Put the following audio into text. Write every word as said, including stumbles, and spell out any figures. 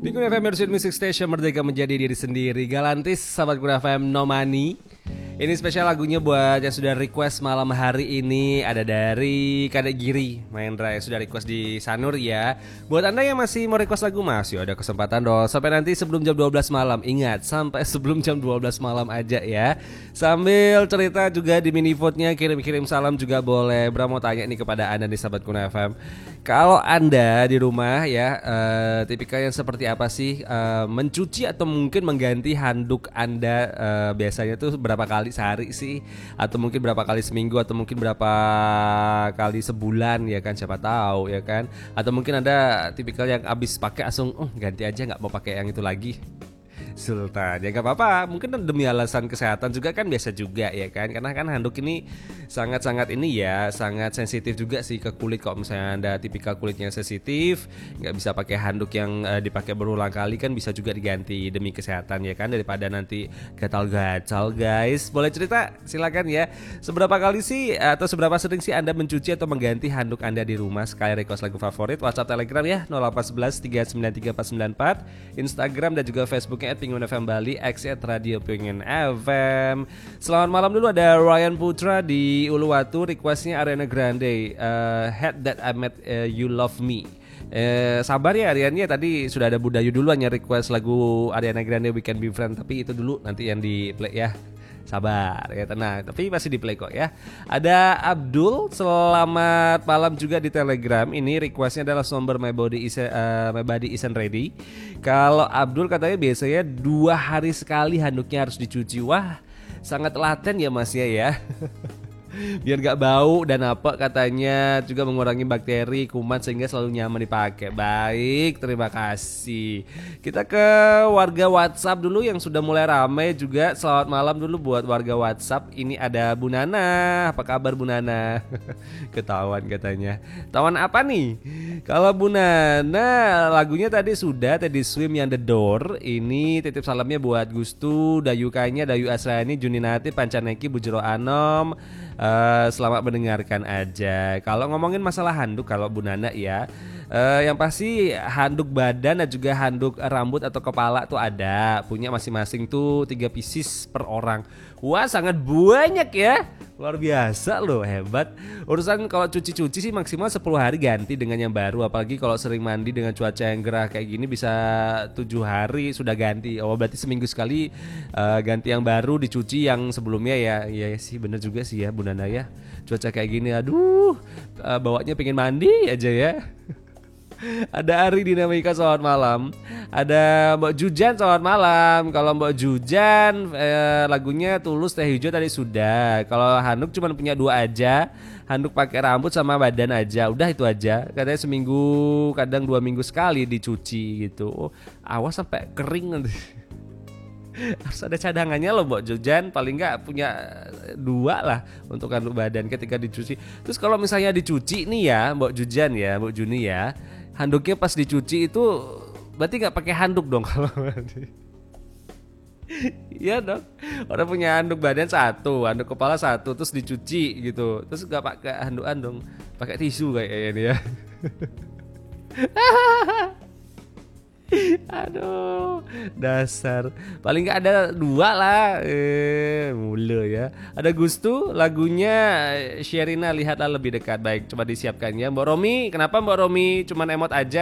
Pikun F M Pursuit Music Station, merdeka menjadi diri sendiri. Galantis, sahabat Kun F M, No Money. Ini spesial lagunya buat yang sudah request malam hari ini. Ada dari Kadek Giri Mahendra yang sudah request di Sanur ya. Buat anda yang masih mau request lagu, masih ada kesempatan dong. Sampai nanti sebelum jam dua belas malam. Ingat, sampai sebelum jam dua belas malam aja ya. Sambil cerita juga di mini vote-nya, kirim-kirim salam juga boleh. Bra mau tanya nih kepada anda nih sahabat Kun F M. Kalau anda di rumah ya, uh, tipikal yang seperti apa sih? Uh, mencuci atau mungkin mengganti handuk anda uh, biasanya tuh berapa kali sehari sih, atau mungkin berapa kali seminggu, atau mungkin berapa kali sebulan ya kan, siapa tahu ya kan. Atau mungkin ada tipikal yang abis pakai langsung oh ganti aja, nggak mau pakai yang itu lagi. Sultan ya gak apa-apa, mungkin demi alasan kesehatan juga kan, biasa juga ya kan, karena kan handuk ini sangat-sangat ini ya, sangat sensitif juga sih ke kulit. Kalau misalnya anda tipikal kulitnya sensitif, nggak bisa pakai handuk yang uh, dipakai berulang kali, kan bisa juga diganti demi kesehatan ya kan, daripada nanti gatal-gatal. Guys, boleh cerita silakan ya, seberapa kali sih atau seberapa sering sih anda mencuci atau mengganti handuk anda di rumah? Sekali request lagu favorit, WhatsApp, Telegram ya nol delapan satu satu tiga sembilan tiga empat sembilan empat, Instagram dan juga Facebooknya at Penguin F M Bali, X at Radio Penguin F M. Selamat malam dulu, ada Ryan Putra di Uluwatu, requestnya Ariana Grande, uh, Had That I Met uh, You Love Me. Eh, sabar ya Ariannya, tadi sudah ada Budayu dulu hanya request lagu Ariana Grande We Can Be Friends, tapi itu dulu nanti yang di play ya. Sabar ya, tenang, tapi masih di play kok ya. Ada Abdul, selamat malam juga di Telegram. Ini requestnya adalah Somber My Body Is uh, My Body Isn't Ready. Kalau Abdul katanya biasanya dua hari sekali handuknya harus dicuci. Wah, sangat laten ya mas ya ya. Biar gak bau dan apa katanya, juga mengurangi bakteri, kuman, sehingga selalu nyaman dipakai. Baik, terima kasih. Kita ke warga WhatsApp dulu yang sudah mulai ramai juga. Selamat malam dulu buat warga WhatsApp. Ini ada Bu Nana. Apa kabar Bu Nana? Ketahuan katanya. Tawan apa nih? Kalau Bu Nana, lagunya tadi sudah, Teddy Swim yang The Door. Ini titip salamnya buat Gustu, Dayukanya, Dayu Asrani, Juninati, Pancaneki, Bujero Anom. Uh, selamat mendengarkan aja. Kalau ngomongin masalah handuk, kalau Bu Nana ya, uh, yang pasti handuk badan dan juga handuk rambut atau kepala tuh ada, punya masing-masing tuh tiga pieces per orang. Wah, sangat banyak ya, luar biasa loh, hebat. Urusan kalau cuci-cuci sih maksimal sepuluh hari ganti dengan yang baru. Apalagi kalau sering mandi dengan cuaca yang gerah kayak gini, bisa tujuh hari sudah ganti. Oh berarti seminggu sekali uh, ganti yang baru, dicuci yang sebelumnya ya. Iya sih, bener juga sih ya Bu Nana ya. Cuaca kayak gini, aduh, uh, bawanya pengen mandi aja ya. Ada Ari Dinamika, selamat malam. Ada Mbak Jujan, selamat malam. Kalau Mbak Jujan eh, lagunya Tulus, Teh Hijau tadi sudah. Kalau handuk cuma punya dua aja, handuk pakai rambut sama badan aja, udah itu aja. Katanya seminggu, kadang dua minggu sekali dicuci gitu. Oh, awas sampai kering nanti. Harus ada cadangannya loh Mbak Jujan, paling nggak punya dua lah untuk handuk badan ketika dicuci. Terus kalau misalnya dicuci nih ya Mbak Jujan ya, Mbak Juni ya, handuknya pas dicuci itu berarti nggak pakai handuk dong kalau iya dong, orang punya handuk badan satu, handuk kepala satu, terus dicuci gitu, terus nggak pakai handukan dong, pakai tisu kayaknya ini ya. Aduh, dasar. Paling nggak ada dua lah, eh, mulu ya. Ada Gustu, lagunya Sherina, Lihatlah Lebih Dekat. Baik, coba disiapkan ya Mbak Romi. Kenapa Mbak Romi cuman emot aja?